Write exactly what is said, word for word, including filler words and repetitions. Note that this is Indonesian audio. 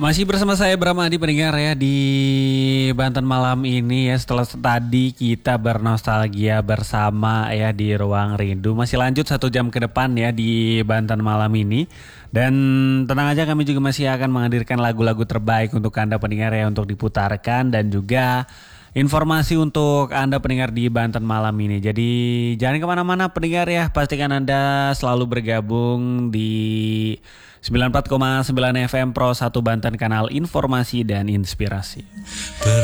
Masih bersama saya Bram Adi pendengar ya di Banten malam ini ya. Setelah tadi kita bernostalgia bersama ya di Ruang Rindu, masih lanjut satu jam ke depan ya di Banten malam ini. Dan tenang aja, kami juga masih akan menghadirkan lagu-lagu terbaik untuk Anda pendengar ya, untuk diputarkan, dan juga informasi untuk Anda pendengar di Banten malam ini. Jadi jangan kemana-mana pendengar ya, pastikan Anda selalu bergabung di sembilan puluh empat koma sembilan F M Pro satu Banten, kanal informasi dan inspirasi.